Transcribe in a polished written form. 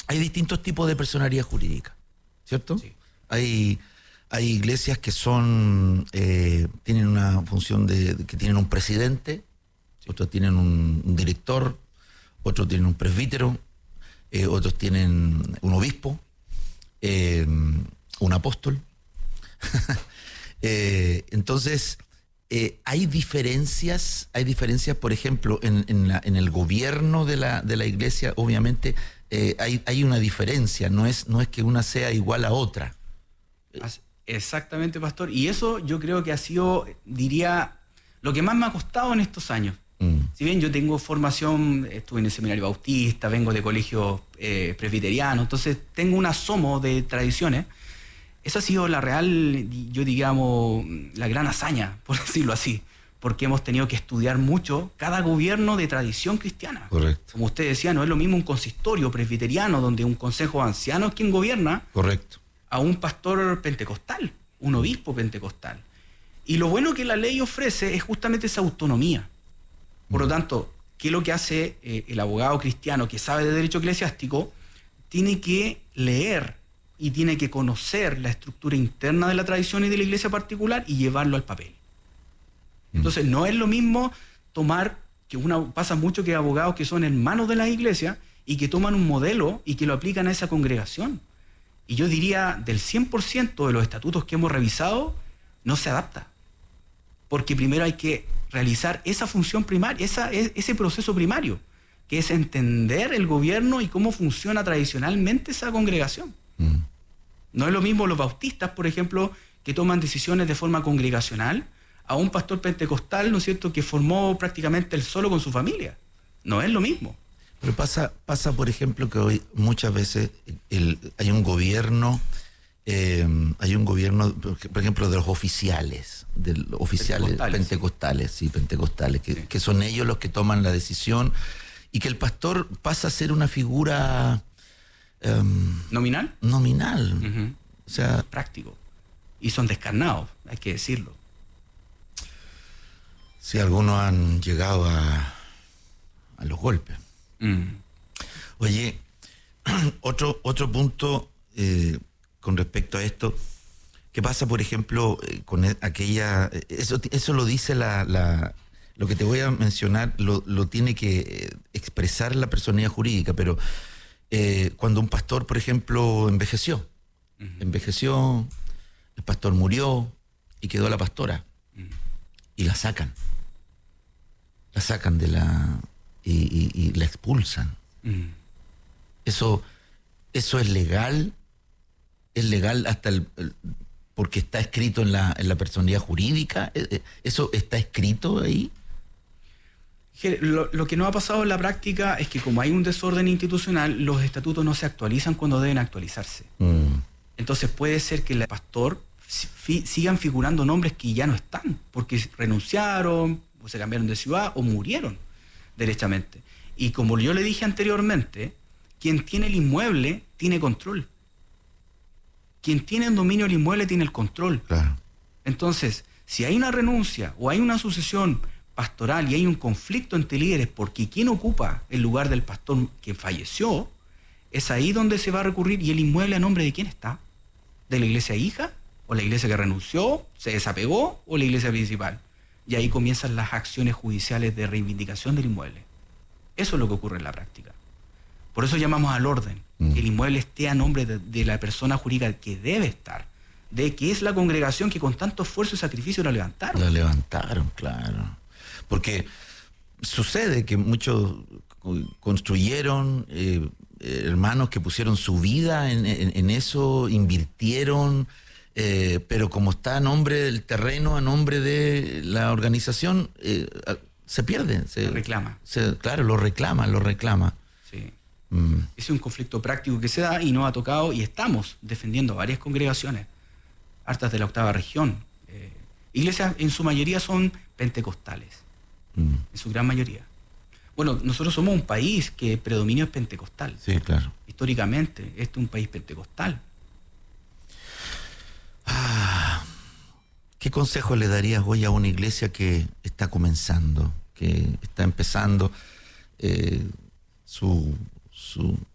hay distintos tipos de personería jurídica, ¿cierto? Sí. Hay iglesias que son tienen una función que tienen un presidente, sí. Otros tienen un director, otros tienen un presbítero, otros tienen un obispo, un apóstol. Entonces, hay diferencias, por ejemplo, en el gobierno de la iglesia, obviamente, hay una diferencia, no es que una sea igual a otra. Exactamente, pastor. Y eso yo creo que ha sido, diría, lo que más me ha costado en estos años. Si bien yo tengo formación, estuve en el seminario bautista, vengo de colegio presbiteriano, entonces tengo un asomo de tradiciones. Esa ha sido la real, yo digamos, la gran hazaña, por decirlo así, porque hemos tenido que estudiar mucho cada gobierno de tradición cristiana. Correcto. Como usted decía, no es lo mismo un consistorio presbiteriano donde un consejo de ancianos es quien gobierna. Correcto. A un pastor pentecostal, un obispo pentecostal. Y lo bueno que la ley ofrece es justamente esa autonomía. Por lo tanto, ¿qué es lo que hace el abogado cristiano que sabe de derecho eclesiástico? Tiene que leer y tiene que conocer la estructura interna de la tradición y de la iglesia particular y llevarlo al papel. Entonces, no es lo mismo tomar, pasa mucho que hay abogados que son hermanos de la iglesia y que toman un modelo y que lo aplican a esa congregación. Y yo diría, del 100% de los estatutos que hemos revisado, no se adapta. Porque primero hay que realizar esa función primaria, ese proceso primario, que es entender el gobierno y cómo funciona tradicionalmente esa congregación. No es lo mismo los bautistas, por ejemplo, que toman decisiones de forma congregacional, a un pastor pentecostal, ¿no es cierto?, que formó prácticamente él solo con su familia. No es lo mismo. Pero pasa, por ejemplo, que hoy muchas veces hay un gobierno, por ejemplo, de los oficiales, pentecostales, que son ellos los que toman la decisión, y que el pastor pasa a ser una figura ¿Nominal? Nominal. O sea, práctico. Y son descarnados, hay que decirlo. Sí, algunos han llegado a los golpes. Oye, otro punto con respecto a esto, ¿qué pasa, por ejemplo, con aquella... Eso lo dice lo que te voy a mencionar, lo tiene que expresar la personalidad jurídica, pero cuando un pastor, por ejemplo, envejeció, el pastor murió y quedó la pastora, y la sacan de la... Y la expulsan. Eso es legal. Es legal hasta porque está escrito en la personalidad jurídica. ¿Eso está escrito ahí? Lo que no ha pasado en la práctica es que como hay un desorden institucional, los estatutos no se actualizan cuando deben actualizarse. Entonces puede ser que el pastor sigan figurando nombres que ya no están, porque renunciaron, o se cambiaron de ciudad, o murieron derechamente. Y como yo le dije anteriormente, quien tiene el inmueble tiene control. Quien tiene en dominio el inmueble tiene el control. Claro. Entonces, si hay una renuncia o hay una sucesión pastoral y hay un conflicto entre líderes porque quien ocupa el lugar del pastor que falleció, es ahí donde se va a recurrir. ¿Y el inmueble a nombre de quién está? ¿De la iglesia hija? ¿O la iglesia que renunció, se desapegó? ¿O la iglesia principal? Y ahí comienzan las acciones judiciales de reivindicación del inmueble. Eso es lo que ocurre en la práctica. Por eso llamamos al orden, que el inmueble esté a nombre de la persona jurídica que debe estar, de que es la congregación que con tanto esfuerzo y sacrificio la levantaron. La levantaron, claro. Porque sucede que muchos construyeron, hermanos que pusieron su vida en eso, invirtieron... pero como está a nombre del terreno, a nombre de la organización, se pierde. Se reclama. Claro, lo reclama. Sí. Ese es un conflicto práctico que se da y nos ha tocado, y estamos defendiendo varias congregaciones, hartas de la 8ª región. Iglesias en su mayoría son pentecostales, en su gran mayoría. Bueno, nosotros somos un país que predominio es pentecostal. Sí, claro. Históricamente, este es un país pentecostal. ¿Qué consejo le darías hoy a una iglesia que está comenzando, que está empezando su